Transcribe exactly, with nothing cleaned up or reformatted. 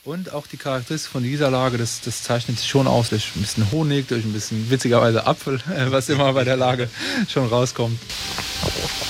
Und auch die Charakteristik von dieser Lage, das, das zeichnet sich schon aus durch ein bisschen Honig, durch ein bisschen witzigerweise Apfel, was immer bei der Lage schon rauskommt.